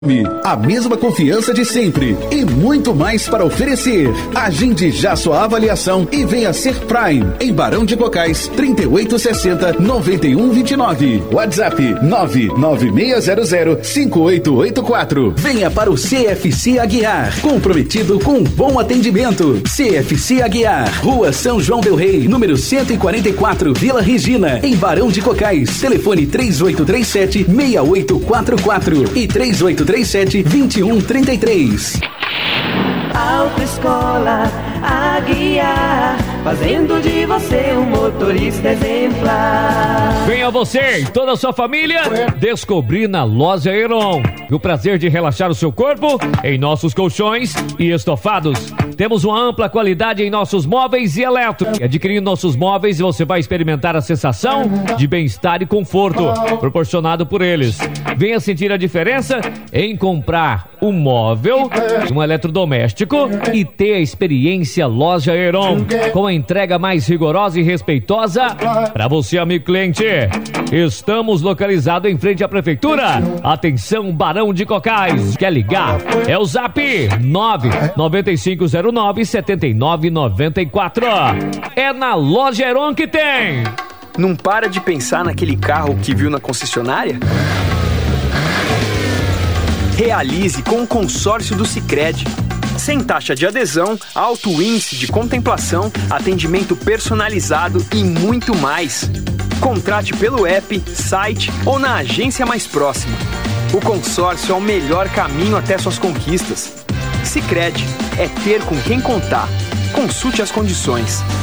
A mesma confiança de sempre e muito mais para oferecer. Agende já sua avaliação e venha ser Prime em Barão de Cocais, 3860-9129. WhatsApp 996005884. Venha para o CFC Aguiar, comprometido com um bom atendimento. CFC Aguiar, Rua São João del Rei, número 144, Vila Regina, em Barão de Cocais. Telefone 3837-6844 e 3837-2133. Autoescola Aguiar, fazendo de você um motorista exemplar. Venha você e toda a sua família descobrir na Loja Heron o prazer de relaxar o seu corpo em nossos colchões e estofados. Temos uma ampla qualidade em nossos móveis e eletro. Adquirindo nossos móveis, você vai experimentar a sensação de bem-estar e conforto proporcionado por eles. Venha sentir a diferença em comprar um móvel, um eletrodoméstico e ter a experiência Loja Heron, com a entrega mais rigorosa e respeitosa para você, amigo cliente. Estamos localizados em frente à prefeitura. Atenção, Barão de Cocais. Quer ligar? É o Zap 99509-7994. É na Loja Heron que tem. Não para de pensar naquele carro que viu na concessionária? Realize com o consórcio do Sicredi. Sem taxa de adesão, alto índice de contemplação, atendimento personalizado e muito mais. Contrate pelo app, site ou na agência mais próxima. O consórcio é o melhor caminho até suas conquistas. Sicredi é ter com quem contar. Consulte as condições.